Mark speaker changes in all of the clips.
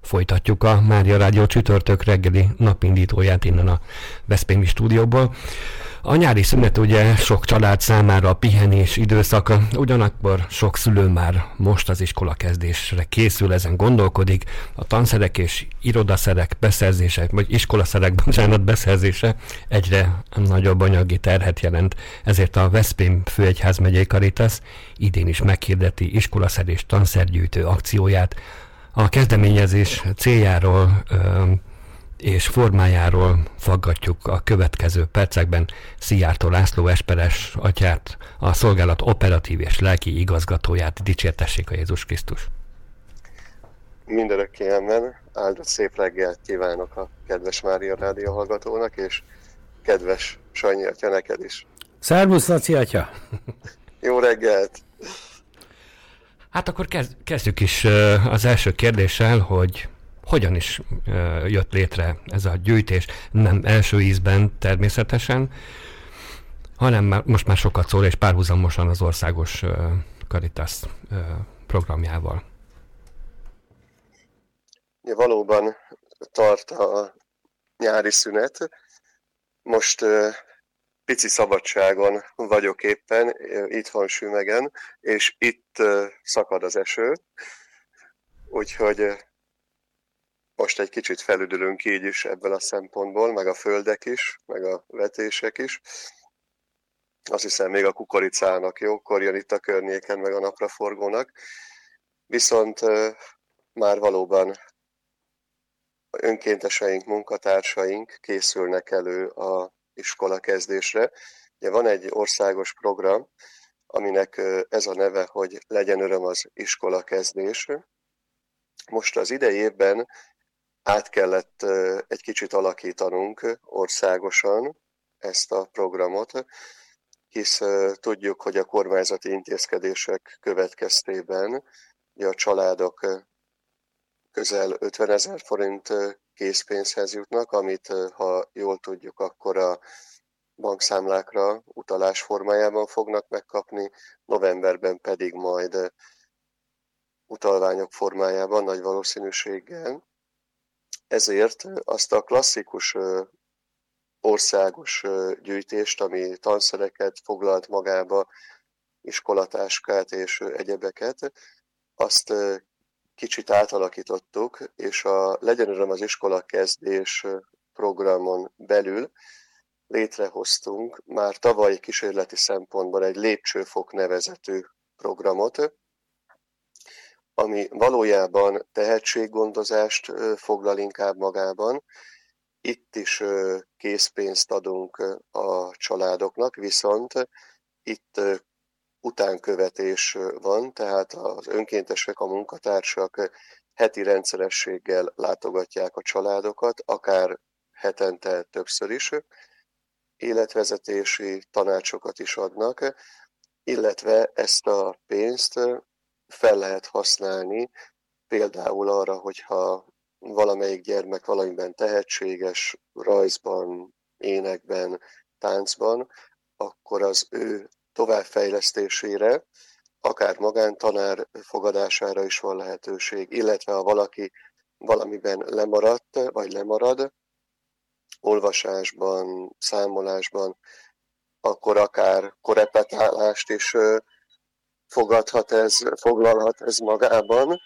Speaker 1: Folytatjuk a Mária Rádió csütörtök reggeli napindítóját innen a veszprémi stúdióból. A nyári szünet ugye sok család számára a pihenés időszaka, ugyanakkor sok szülő már most az iskolakezdésre készül, ezen gondolkodik. A tanszerek és irodaszerek beszerzése, vagy iskolaszerek, beszerzése egyre nagyobb anyagi terhet jelent. Ezért a Veszprém Főegyházmegyei Caritas idén is meghirdeti iskolaszer és tanszergyűjtő akcióját. A kezdeményezés céljáról és formájáról faggatjuk a következő percekben Szijjártó László esperes atyát, a szolgálat operatív és lelki igazgatóját. Dicsértessék a Jézus Krisztus!
Speaker 2: Mindörökké amen. Áldott szép reggelt kívánok a kedves Mária Rádió hallgatónak, és kedves Sanyi atya neked is.
Speaker 3: Szervusz, Laci atya!
Speaker 2: Jó reggelt!
Speaker 1: Hát akkor kezdjük is az első kérdéssel, hogy hogyan is jött létre ez a gyűjtés, nem első ízben természetesen, hanem most már sokat szól, és párhuzamosan az országos Caritas programjával.
Speaker 2: Valóban tart a nyári szünet. Most pici szabadságon vagyok éppen, itthon Sümegen, és itt szakad az eső, úgyhogy most egy kicsit felüdülünk így is ebből a szempontból, meg a földek is, meg a vetések is. Azt hiszem, még a kukoricának jókor jön itt a környéken, meg a napraforgónak. Viszont már valóban önkénteseink, munkatársaink készülnek elő a iskolakezdésre. Ugye van egy országos program, aminek ez a neve, hogy Legyen öröm az iskolakezdés. Most az idei évben át kellett egy kicsit alakítanunk országosan ezt a programot, hisz tudjuk, hogy a kormányzati intézkedések következtében a családok közel 50 000 forint készpénzhez jutnak, amit, ha jól tudjuk, akkor a bankszámlákra utalás formájában fognak megkapni, novemberben pedig majd utalványok formájában nagy valószínűséggel. Ezért azt a klasszikus országos gyűjtést, ami tanszereket foglalt magába, iskolatáskát és egyebeket, azt kicsit átalakítottuk, és a Legyen öröm az iskolakezdés programon belül létrehoztunk már tavaly kísérleti szempontból egy lépcsőfok nevezetű programot, ami valójában tehetséggondozást foglal inkább magában. Itt is készpénzt adunk a családoknak, viszont itt utánkövetés van, tehát az önkéntesek, a munkatársak heti rendszerességgel látogatják a családokat, akár hetente többször is, életvezetési tanácsokat is adnak, illetve ezt a pénzt fel lehet használni például arra, hogyha valamelyik gyermek valamiben tehetséges, rajzban, énekben, táncban, akkor az ő továbbfejlesztésére, akár magántanár fogadására is van lehetőség, illetve ha valaki valamiben lemaradt, vagy lemarad, olvasásban, számolásban, akkor akár korepetálást is foglalhat ez magában.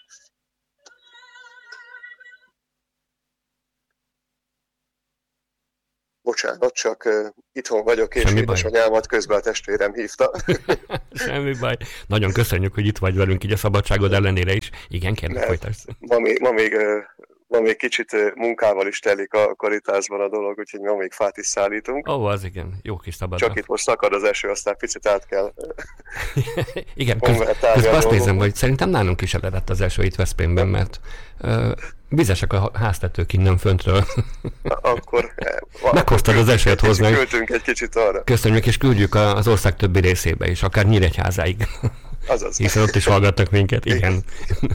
Speaker 2: Bocsánat, csak itthon vagyok, és édesanyámat közben a testvérem hívta.
Speaker 1: Semmi baj. Nagyon köszönjük, hogy itt vagy velünk így a szabadságod ellenére is. Igen, kérlek, folytasd.
Speaker 2: Ma még kicsit munkával is telik a Caritasban a dolog, úgyhogy ma még fát is szállítunk.
Speaker 1: Ó, az igen, jó kis szabadság.
Speaker 2: Csak itt most szakad az eső, aztán picit át kell.
Speaker 1: Igen, közben azt nézem, hogy szerintem nálunk is eledett az eső itt Veszprémben, mert vizesek a háztetők innen föntről.
Speaker 2: Akkor
Speaker 1: meghoztad az esőt hozzánk.
Speaker 2: Költünk egy kicsit arra.
Speaker 1: Köszönjük, és küldjük az ország többi részébe is, akár Nyíregyházáig.
Speaker 2: Azaz.
Speaker 1: Hiszen ott is hallgatnak minket, igen.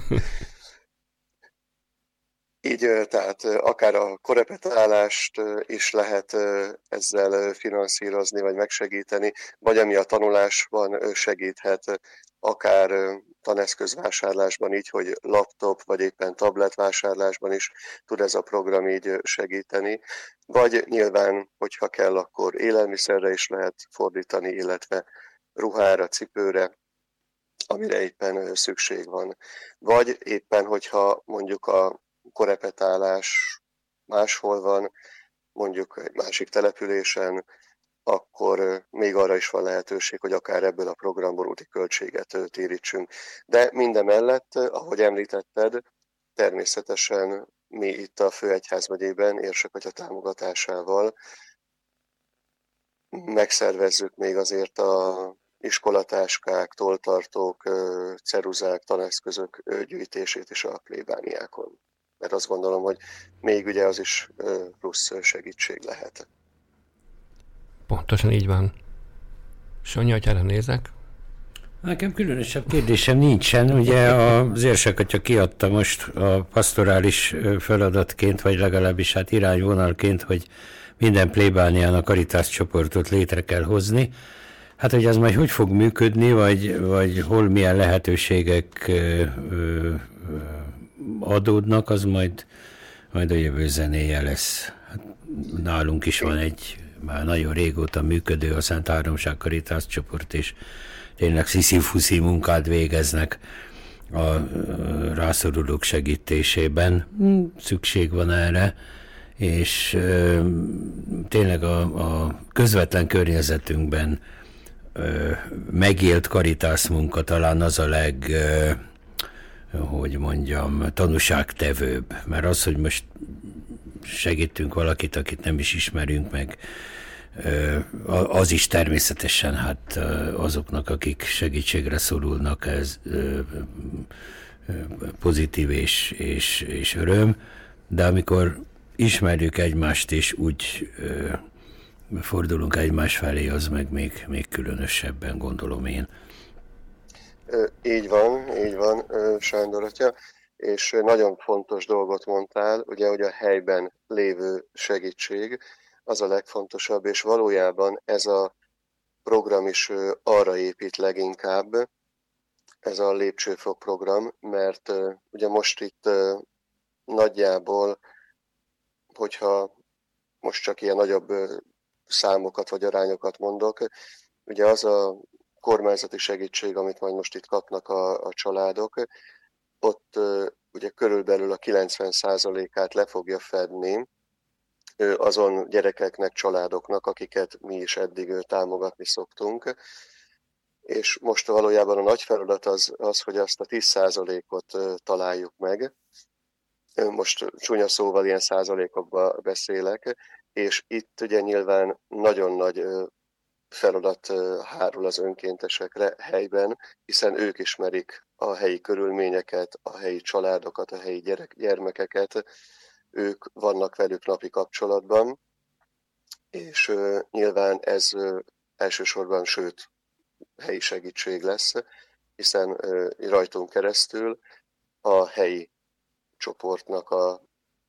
Speaker 2: Így tehát akár a korepetálást is lehet ezzel finanszírozni, vagy megsegíteni, vagy ami a tanulásban segíthet, akár taneszközvásárlásban így, hogy laptop vagy éppen tabletvásárlásban is tud ez a program így segíteni, vagy nyilván, hogyha kell, akkor élelmiszerre is lehet fordítani, illetve ruhára, cipőre, amire éppen szükség van. Vagy éppen, hogyha mondjuk a korepetálás máshol van, mondjuk egy másik településen, akkor még arra is van lehetőség, hogy akár ebből a programból úti költséget térítsünk. De mindemellett, ahogy említetted, természetesen mi itt a Főegyházmegyében Érsekatya támogatásával megszervezzük még azért a iskolatáskák, tolltartók, ceruzák, taneszközök gyűjtését is a plébániákon. Mert azt gondolom, hogy még ugye az is plusz segítség lehet.
Speaker 1: Pontosan így van. Sanyi, ha erre nézek?
Speaker 3: Nekem különösebb kérdésem nincsen. Ugye az Érsekatya kiadta most a pastorális feladatként, vagy legalábbis hát irányvonalként, hogy minden plébániának Caritas csoportot létre kell hozni. Hát, hogy ez majd hogy fog működni, vagy hol milyen lehetőségek adódnak, az majd a jövő zenéje lesz. Hát, nálunk is van egy már nagyon régóta működő a Szent Háromság Caritas csoport, és tényleg sziszifuszi munkát végeznek a rászorulók segítésében. Szükség van erre, és tényleg a közvetlen környezetünkben megélt Caritas munka talán az a tanúságtevőbb, mert az, hogy most segítünk valakit, akit nem is ismerünk meg, az is természetesen hát azoknak, akik segítségre szorulnak, ez pozitív és öröm, de amikor ismerjük egymást és úgy fordulunk egymás felé, az meg még különösebben, gondolom én.
Speaker 2: Így van, Sándor atya, és nagyon fontos dolgot mondtál, ugye, hogy a helyben lévő segítség az a legfontosabb, és valójában ez a program is arra épít leginkább, ez a lépcsőfok program, mert ugye most itt nagyjából, hogyha most csak ilyen nagyobb számokat vagy arányokat mondok, ugye az a kormányzati segítség, amit majd most itt kapnak a családok, ott ugye körülbelül a 90%-át le fogja fedni azon gyerekeknek, családoknak, akiket mi is eddig támogatni szoktunk. És most valójában a nagy feladat az, hogy azt a 10%-ot találjuk meg. Most csúnya szóval ilyen százalékokban beszélek, és itt ugye nyilván nagyon nagy feladat hárul az önkéntesekre helyben, hiszen ők ismerik a helyi körülményeket, a helyi családokat, a helyi gyermekeket, ők vannak velük napi kapcsolatban, és nyilván ez elsősorban, sőt, helyi segítség lesz, hiszen rajtunk keresztül a helyi csoportnak a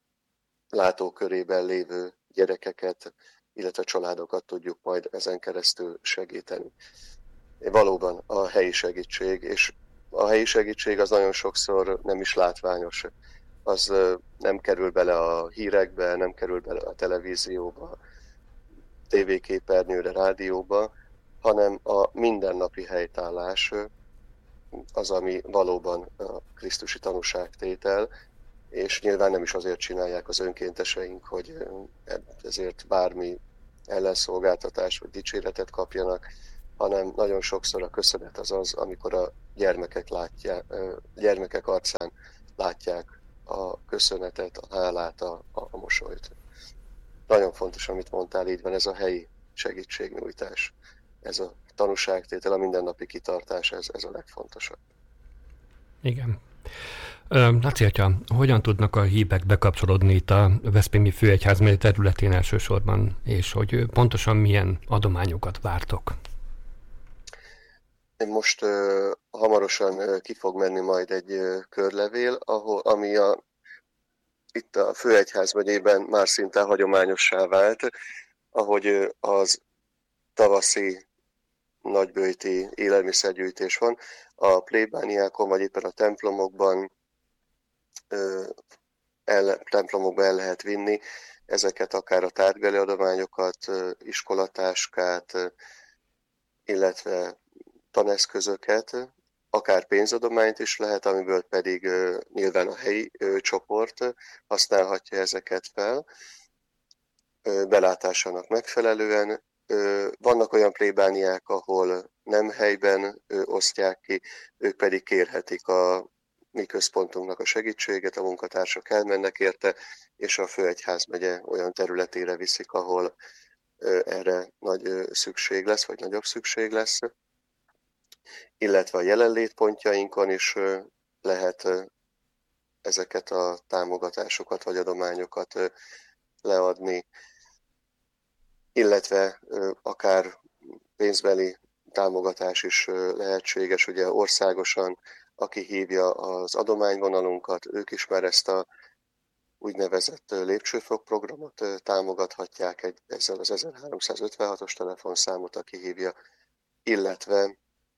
Speaker 2: látókörében lévő gyerekeket, illetve családokat tudjuk majd ezen keresztül segíteni. Valóban a helyi segítség, és a helyi segítség az nagyon sokszor nem is látványos. Az nem kerül bele a hírekbe, nem kerül bele a televízióba, tévéképernyőre, rádióba, hanem a mindennapi helytállás az, ami valóban a krisztusi tanúságtétel, és nyilván nem is azért csinálják az önkénteseink, hogy ezért bármi ellenszolgáltatás vagy dicséretet kapjanak, hanem nagyon sokszor a köszönet az, amikor a gyermekek arcán látják a köszönetet, a hálát, a mosolyt. Nagyon fontos, amit mondtál, így van, ez a helyi segítségnyújtás, ez a tanúságtétel, a mindennapi kitartás, ez a legfontosabb.
Speaker 1: Igen. Laci atya, hogyan tudnak a hívek bekapcsolódni itt a veszprémi főegyházmegye területén elsősorban, és hogy pontosan milyen adományokat vártok?
Speaker 2: Most hamarosan ki fog menni majd egy körlevél, ami itt a Főegyházmegyében már szinte hagyományossá vált, ahogy az tavaszi nagybőjti élelmiszergyűjtés van. A plébániákon, vagy éppen a templomokban el lehet vinni ezeket, akár a tárgybeli adományokat, iskolatáskát, illetve taneszközöket, akár pénzadományt is lehet, amiből pedig nyilván a helyi csoport használhatja ezeket fel, belátásának megfelelően. Vannak olyan plébániák, ahol nem helyben osztják ki, ők pedig kérhetik a mi központunknak a segítséget, a munkatársak elmennek érte, és a főegyházmegye olyan területére viszik, ahol erre nagy szükség lesz, vagy nagyobb szükség lesz. Illetve a jelenlétpontjainkon is lehet ezeket a támogatásokat vagy adományokat leadni, illetve akár pénzbeli támogatás is lehetséges. Ugye országosan, aki hívja az adományvonalunkat, ők is már ezt a úgynevezett lépcsőfok programot támogathatják ezzel az 1356-os telefonszámot, aki hívja, illetve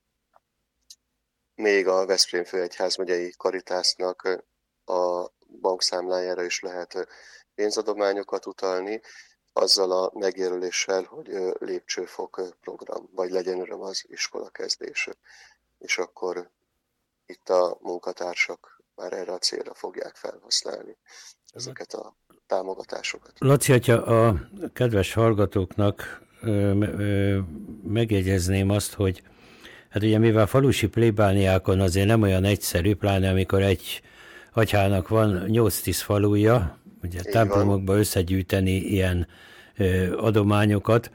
Speaker 2: még a Veszprém főegyházmegyei Caritasnak a bankszámlájára is lehet pénzadományokat utalni, azzal a megjelöléssel, hogy lépcsőfok program, vagy legyen öröm az iskola kezdése. És akkor itt a munkatársak már erre a célra fogják felhasználni ezeket a támogatásokat.
Speaker 3: Laci atya, a kedves hallgatóknak megjegyezném azt, hogy hát ugye mivel falusi plébániákon azért nem olyan egyszerű, pláne amikor egy atyának van 8-10 faluja, ugye templomokba összegyűjteni ilyen adományokat,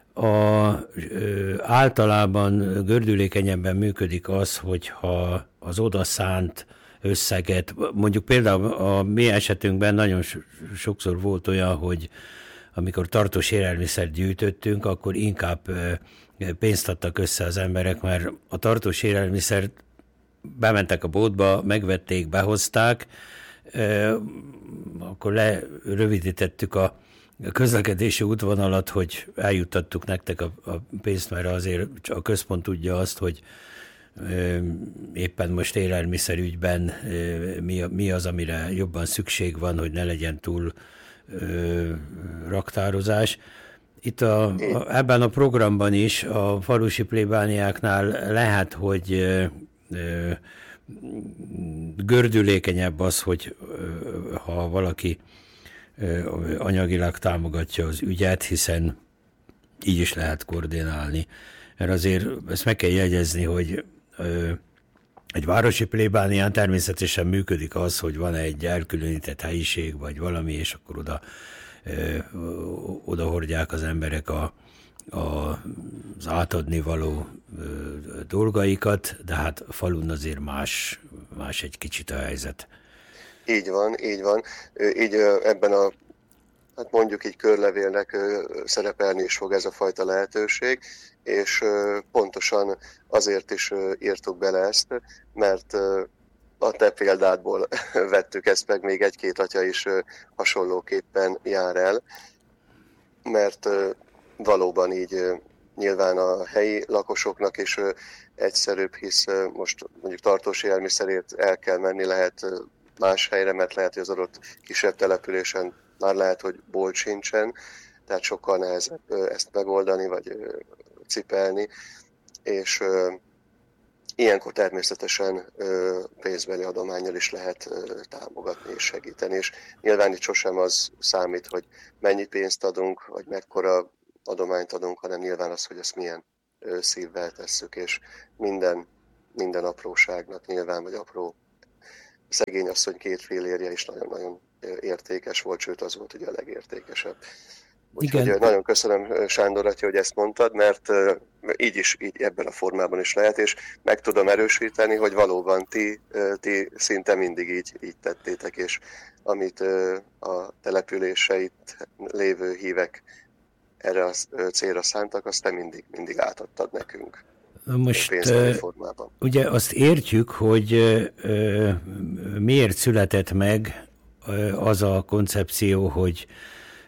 Speaker 3: általában gördülékenyebben működik az, hogyha az odaszánt összeget, mondjuk például a mi esetünkben nagyon sokszor volt olyan, hogy amikor tartós élelmiszert gyűjtöttünk, akkor inkább pénzt adtak össze az emberek, mert a tartós élelmiszert bementek a boltba, megvették, behozták, akkor lerövidítettük a közlekedési útvonalat, hogy eljuttattuk nektek a pénzt, mert azért a központ tudja azt, hogy éppen most élelmiszerügyben mi az, amire jobban szükség van, hogy ne legyen túl raktározás. Itt ebben a programban is a falusi plébániáknál lehet, hogy gördülékenyebb az, hogy ha valaki anyagilag támogatja az ügyet, hiszen így is lehet koordinálni. Mert azért ezt meg kell jegyezni, hogy egy városi plébánián természetesen működik az, hogy van egy elkülönített helyiség, vagy valami, és akkor oda hordják az emberek az átadni való dolgaikat, de hát a falun azért más egy kicsit a helyzet.
Speaker 2: Így van, így van. Így ebben hát mondjuk így körlevélnek szerepelni is fog ez a fajta lehetőség, és pontosan azért is írtuk bele ezt, mert a te példádból vettük ezt meg, még egy-két atya is hasonlóképpen jár el, mert valóban így nyilván a helyi lakosoknak is egyszerűbb, hisz most mondjuk tartós élelmiszerért el kell menni, lehet más helyre, mert lehet, hogy az adott kisebb településen már lehet, hogy bolt sincsen, tehát sokkal nehezebb ezt megoldani, vagy cipelni, és ilyenkor természetesen pénzbeli adománnyal is lehet támogatni és segíteni, és nyilván itt sosem az számít, hogy mennyi pénzt adunk, vagy mekkora adományt adunk, hanem nyilván az, hogy ezt milyen szívvel tesszük, és minden apróságnak nyilván, vagy apró szegény asszony 2 fillérje is nagyon-nagyon értékes volt, sőt az volt ugye a legértékesebb. Úgyhogy nagyon köszönöm, Sándor atya, hogy ezt mondtad, mert így ebben a formában is lehet, és meg tudom erősíteni, hogy valóban ti szinte mindig így tettétek, és amit a településeit lévő hívek erre a célra szántak, azt te mindig átadtad nekünk.
Speaker 3: Most ugye azt értjük, hogy miért született meg az a koncepció, hogy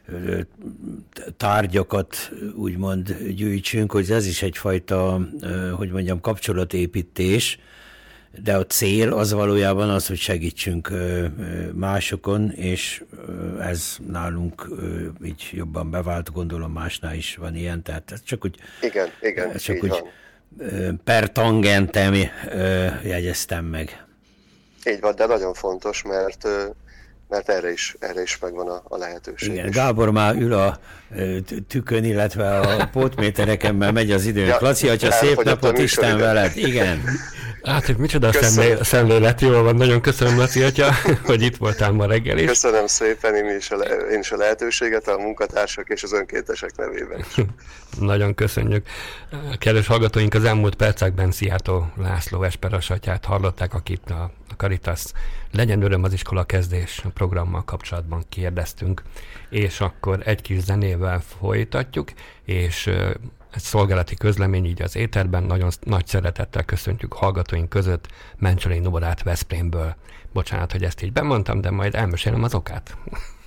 Speaker 3: tárgyakat úgymond gyűjtsünk, hogy ez is egyfajta, hogy mondjam, kapcsolatépítés, de a cél az valójában az, hogy segítsünk másokon, és ez nálunk így jobban bevált, gondolom másnál is van ilyen, tehát ez csak úgy,
Speaker 2: igen,
Speaker 3: csak úgy per tangentem jegyeztem meg.
Speaker 2: Így van, de nagyon fontos, mert erre is megvan a lehetőség.
Speaker 3: Igen, Gábor már ül a tükön, illetve a pótmétereken, mert megy az időnk. Laci atya, szép napot, Isten veled! Igen.
Speaker 1: Hát, hogy micsoda szemlélet, jól van, nagyon köszönöm, Laci atya, hogy itt voltál ma reggel is.
Speaker 2: Köszönöm szépen én is a lehetőséget, a munkatársak és az önkéntesek nevében is.
Speaker 1: Nagyon köszönjük. Kedves hallgatóink, az elmúlt percekben Szijjártó László Esperas atyát hallották, akit a Caritas Legyen öröm az iskola kezdés programmal kapcsolatban kérdeztünk, és akkor egy kis zenével folytatjuk, és egy szolgálati közlemény így az éterben, nagyon nagy szeretettel köszöntjük hallgatóink között Mencseli Nóbrát Veszprémből. Bocsánat, hogy ezt így bemondtam, de majd elmesélem az okát.